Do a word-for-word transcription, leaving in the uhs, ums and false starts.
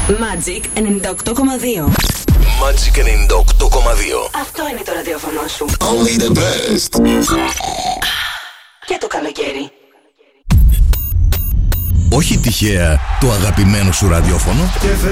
Magic ενενήντα οκτώ κόμμα δύο. Magic ενενήντα οκτώ κόμμα δύο. Αυτό είναι το ραδιόφωνο σου. Only the best. Και το καλοκαίρι. Όχι τυχαία το αγαπημένο σου ραδιόφωνο.